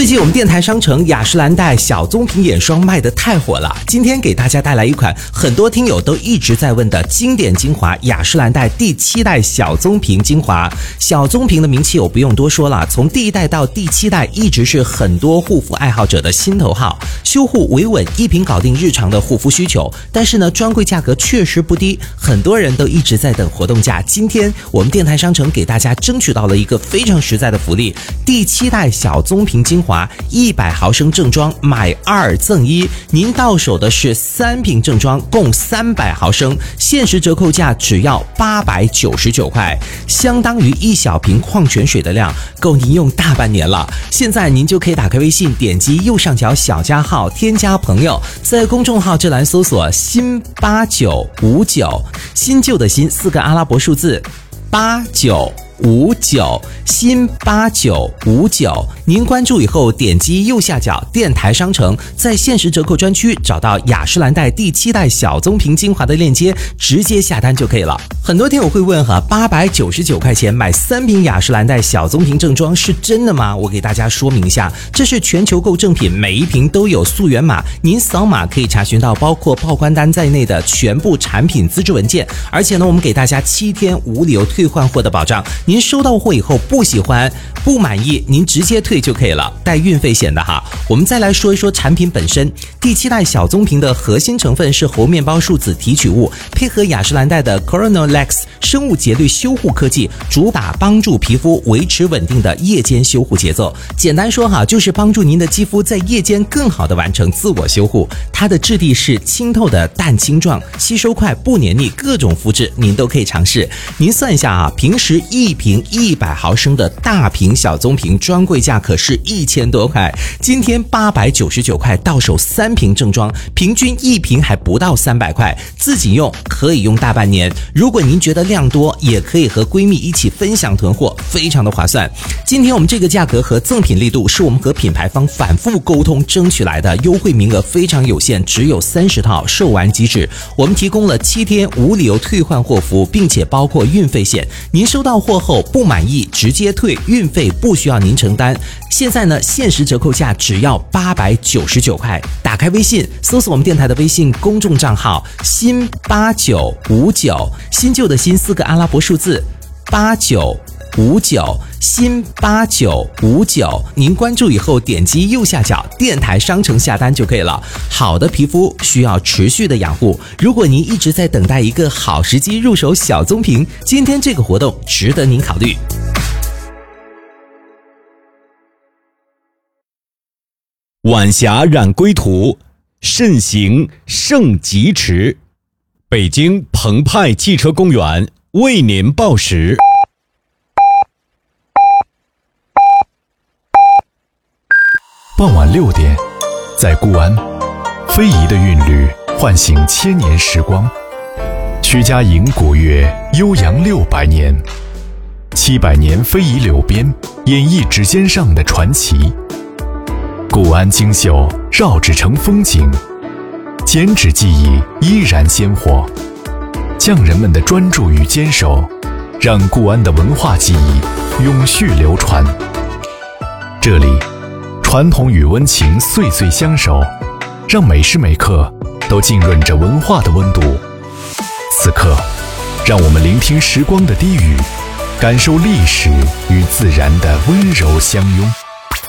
最近我们电台商城雅诗兰黛小棕瓶眼霜卖得太火了，今天给大家带来一款很多听友都一直在问的经典精华雅诗兰黛第7代小棕瓶精华。小棕瓶的名气我不用多说了，从第1代到第7代一直是很多护肤爱好者的心头好，修护维稳，一瓶搞定日常的护肤需求。但是呢，专柜价格确实不低，很多人都一直在等活动价。今天我们电台商城给大家争取到了一个非常实在的福利，第7代小棕瓶精华100毫升正装买2赠1，您到手的是3瓶正装，共300毫升，限时折扣价只要899块，相当于1小瓶矿泉水的量，够您用大半年了。现在您就可以打开微信，点击右上角小加号，添加朋友，在公众号这栏搜索新8959，新旧的新4个阿拉伯数字8959，新8959，您关注以后点击右下角电台商城，在限时折扣专区找到雅诗兰黛第7代小棕瓶精华的链接，直接下单就可以了。很多听友会问899块钱买3瓶雅诗兰黛小棕瓶正装是真的吗？我给大家说明一下，这是全球购正品，每一瓶都有溯源码，您扫码可以查询到包括报关单在内的全部产品资质文件，而且呢，我们给大家7天无理由退换货的保障，您收到货以后不喜欢不满意，您直接退就可以了，带运费险的哈。我们再来说一说产品本身，第7代小棕瓶的核心成分是猴面包树脂提取物，配合雅诗兰黛的 Coronalex 生物节律修护科技，主打帮助皮肤维持稳定的夜间修护节奏。简单说哈，就是帮助您的肌肤在夜间更好的完成自我修护。它的质地是清透的蛋清状，吸收快，不黏腻，各种肤质您都可以尝试。您算一下啊，平时一瓶100毫升的大瓶小棕瓶专柜价可是1000多块，今天899块到手3瓶正装，平均一瓶还不到300块，自己用可以用大半年。如果您觉得量多，也可以和闺蜜一起分享囤货，非常的划算。今天我们这个价格和赠品力度是我们和品牌方反复沟通争取来的，优惠名额非常有限，只有30套，售完即止。我们提供了7天无理由退换货服务，并且包括运费险，您收到货后不满意直接退，运费不需要您承担。现在呢，限时折扣价只要899块。打开微信，搜索我们电台的微信公众账号新8959，新旧的新4个阿拉伯数字8959，新8959，您关注以后点击右下角电台商城下单就可以了。好的皮肤需要持续的养护，如果您一直在等待一个好时机入手小棕瓶，今天这个活动值得您考虑。 晚霞染归途，慎行胜疾驰。北京澎湃汽车公园为您报时。 傍晚6点，在固安，非遗的韵律唤醒千年时光。曲家营古乐悠扬600年，700年非遗柳边演绎指尖上的传奇。固安精秀绕指成风景，剪纸技艺依然鲜活。匠人们的专注与坚守，让固安的文化技艺永续流传。这里，传统与温情岁岁相守，让每时每刻都浸润着文化的温度。此刻，让我们聆听时光的低语，感受历史与自然的温柔相拥。